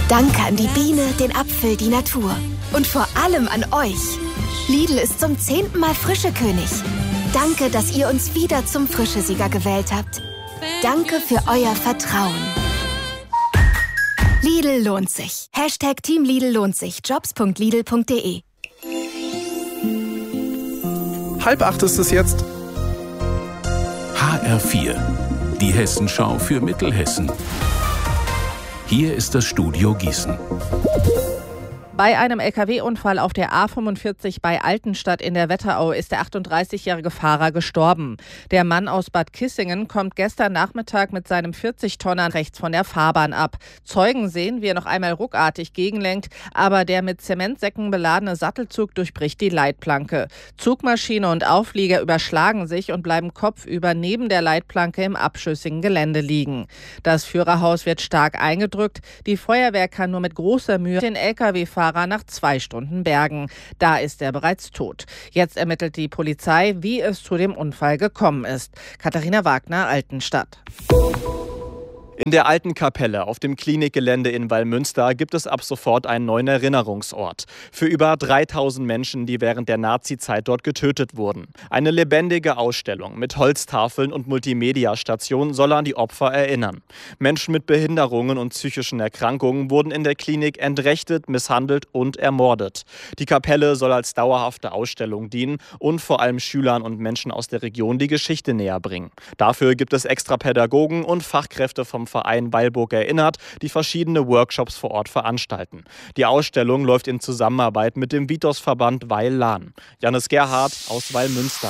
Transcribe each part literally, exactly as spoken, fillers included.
Danke an die Biene, den Apfel, die Natur. Und vor allem an euch. Lidl ist zum zehnten Mal Frischekönig. Danke, dass ihr uns wieder zum Frischesieger gewählt habt. Danke für euer Vertrauen. Lidl lohnt sich. Hashtag Team Lidl lohnt sich. Jobs punkt lidl punkt de. Halb acht ist es jetzt. H R vier. Die Hessenschau für Mittelhessen. Hier ist das Studio Gießen. Bei einem L K W-Unfall auf der A fünfundvierzig bei Altenstadt in der Wetterau ist der achtunddreißigjährige Fahrer gestorben. Der Mann aus Bad Kissingen kommt gestern Nachmittag mit seinem vierzig-Tonner rechts von der Fahrbahn ab. Zeugen sehen, wie er noch einmal ruckartig gegenlenkt, aber der mit Zementsäcken beladene Sattelzug durchbricht die Leitplanke. Zugmaschine und Auflieger überschlagen sich und bleiben kopfüber neben der Leitplanke im abschüssigen Gelände liegen. Das Führerhaus wird stark eingedrückt. Die Feuerwehr kann nur mit großer Mühe den L K W-Fahrer nach zwei Stunden bergen. Da ist er bereits tot. Jetzt ermittelt die Polizei, wie es zu dem Unfall gekommen ist. Katharina Wagner, Altenstadt. In der alten Kapelle auf dem Klinikgelände in Wallmünster gibt es ab sofort einen neuen Erinnerungsort. Für über dreitausend Menschen, die während der Nazizeit dort getötet wurden. Eine lebendige Ausstellung mit Holztafeln und Multimedia-Stationen soll an die Opfer erinnern. Menschen mit Behinderungen und psychischen Erkrankungen wurden in der Klinik entrechtet, misshandelt und ermordet. Die Kapelle soll als dauerhafte Ausstellung dienen und vor allem Schülern und Menschen aus der Region die Geschichte näher bringen. Dafür gibt es extra Pädagogen und Fachkräfte vom Verein Weilburg erinnert, die verschiedene Workshops vor Ort veranstalten. Die Ausstellung läuft in Zusammenarbeit mit dem Vitos-Verband Weil-Lahn. Jannis Gerhardt aus Wallmünster.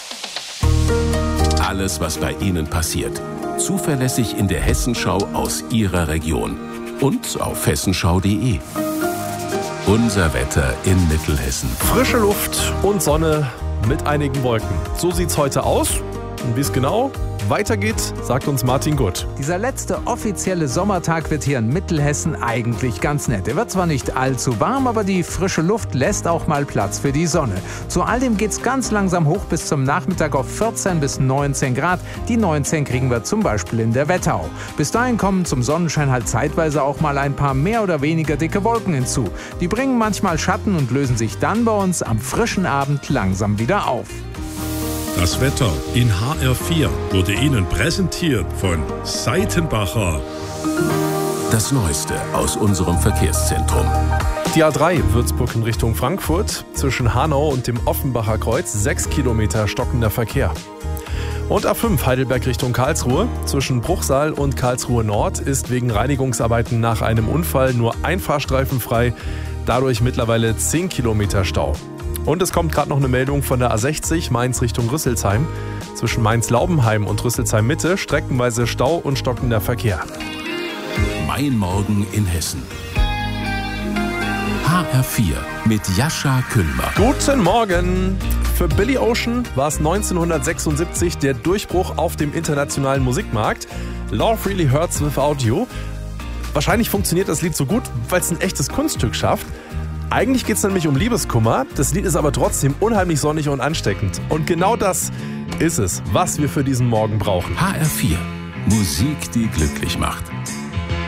Alles, was bei Ihnen passiert. Zuverlässig in der Hessenschau aus Ihrer Region. Und auf hessenschau punkt de. Unser Wetter in Mittelhessen. Frische Luft und Sonne mit einigen Wolken. So sieht's heute aus. Und wie es genau weitergeht, sagt uns Martin Gutt. Dieser letzte offizielle Sommertag wird hier in Mittelhessen eigentlich ganz nett. Er wird zwar nicht allzu warm, aber die frische Luft lässt auch mal Platz für die Sonne. Zu all dem geht's ganz langsam hoch bis zum Nachmittag auf vierzehn bis neunzehn Grad. Die neunzehn kriegen wir zum Beispiel in der Wetterau. Bis dahin kommen zum Sonnenschein halt zeitweise auch mal ein paar mehr oder weniger dicke Wolken hinzu. Die bringen manchmal Schatten und lösen sich dann bei uns am frischen Abend langsam wieder auf. Das Wetter in H R vier wurde Ihnen präsentiert von Seitenbacher. Das Neueste aus unserem Verkehrszentrum. Die A drei Würzburg in Richtung Frankfurt. Zwischen Hanau und dem Offenbacher Kreuz sechs Kilometer stockender Verkehr. Und A fünf Heidelberg Richtung Karlsruhe. Zwischen Bruchsal und Karlsruhe Nord ist wegen Reinigungsarbeiten nach einem Unfall nur ein Fahrstreifen frei. Dadurch mittlerweile zehn Kilometer Stau. Und es kommt gerade noch eine Meldung von der A sechzig Mainz Richtung Rüsselsheim. Zwischen Mainz-Laubenheim und Rüsselsheim-Mitte streckenweise Stau und stockender Verkehr. Mein Morgen in Hessen. H R vier mit Jascha Küllmer. Guten Morgen! Für Billy Ocean war es neunzehnhundertsechsundsiebzig der Durchbruch auf dem internationalen Musikmarkt. Love Really Hurts Without You. Wahrscheinlich funktioniert das Lied so gut, weil es ein echtes Kunststück schafft. Eigentlich geht es nämlich um Liebeskummer. Das Lied ist aber trotzdem unheimlich sonnig und ansteckend. Und genau das ist es, was wir für diesen Morgen brauchen. H R vier. Musik, die glücklich macht.